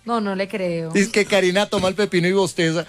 No, no le creo. Dice que Karina toma el pepino y bosteza.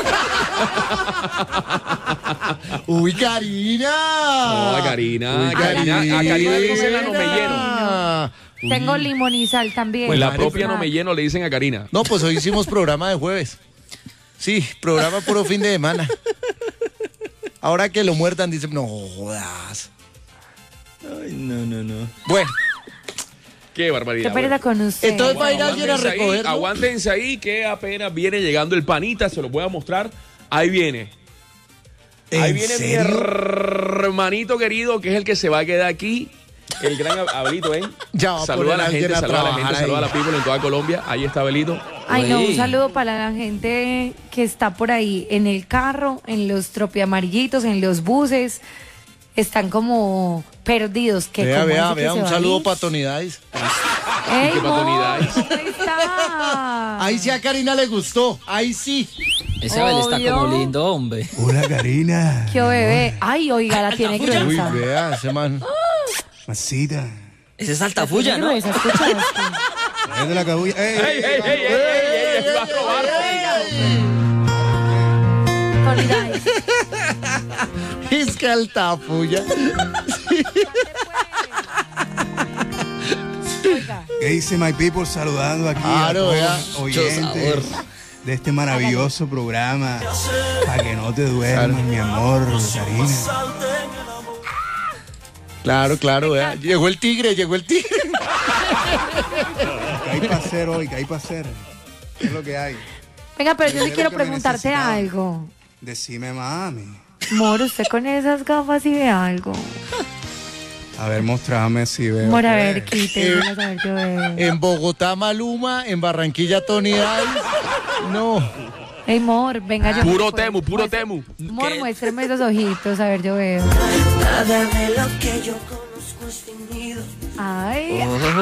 Uy, Karina. No, a Karina le dicen la no me lleno. Tengo limón y sal también. Pues la propia no me lleno le dicen a Karina. No, pues hoy hicimos programa de jueves. Sí, programa puro fin de semana. Ahora que lo muerdan, dicen, no jodas. Ay, no. Bueno. Qué barbaridad. Qué pereza con usted. Entonces va a ir alguien a recogerlo. Aguántense ahí que apenas viene llegando el panita, se lo voy a mostrar. Ahí viene. Ahí viene mi hermanito querido, que es el que se va a quedar aquí. El gran Abelito, ¿ven? Ya va a saluda a la poner gente, alguien a saluda a la gente, trabajar saluda a ahí. la people en toda Colombia. Ahí está Abelito. Ay, no, Uy. un saludo para la gente que está por ahí en el carro, en los tropiamarillitos, en los buses. Están como perdidos. Que Vea, como ese que vea, se un va saludo ahí. para Tony Dice. ¡Ey, qué Mor! patonidades. ¿Cómo está? Ahí sí a Karina le gustó, ahí sí. Ese Abel está Obvio. como lindo, hombre. Hola, Karina. ¡Qué bebé! Ay, oiga, la tiene Uy, gruesa. vea, ese man. Masita. Ese es Altafulla, Tiene ¿no? gruesa, ¿escuchaste? Es de la cabulla. ¡Ey, ey, va a robar! Tony Dice. Es que altafulla. Oiga, ¿Qué dice my people? Saludando aquí Claro, a vea. todos oyentes de este maravilloso programa. Para que no te duermas, mi amor, Karina. Claro, vea. Llegó el tigre. ¿Qué hay para hacer hoy? ¿Qué hay para hacer? ¿Qué es lo que hay? venga, pero yo sí Primero quiero que me preguntarte necesitaba. algo. Decime, mami. Mor, usted con esas gafas y ve algo. A ver, mostrame si veo. Mor, a ver, quítelo, a ver, yo veo. En Bogotá, Maluma. En Barranquilla, Tony Dice. No. Ey, Mor, venga, yo. Puro Temu, puro Temu. Mor, muéstrame esos ojitos, a ver, yo veo. Nada de lo que yo conozco es fingido. Ay,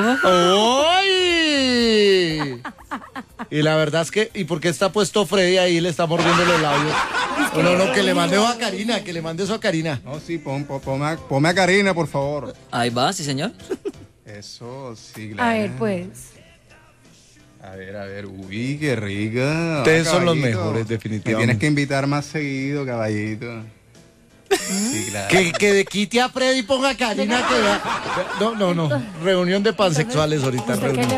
¡Ay! Y la verdad es que, ¿y por qué está puesto Freddy ahí? Le está mordiendo los labios. No, que le mande eso a Karina, que le mande eso a Karina. No, sí, ponme a Karina, por favor. Ahí va, sí, señor. Eso, sí, a claro. ver, pues. A ver, uy, qué rica. Ustedes son los caballito. mejores, Me definitivamente. tienes que invitar más seguido, caballito. Sí, claro. Que de Kitty a Freddy ponga a Karina que vea. No. Reunión de pansexuales ahorita. ¿Usted qué reunión.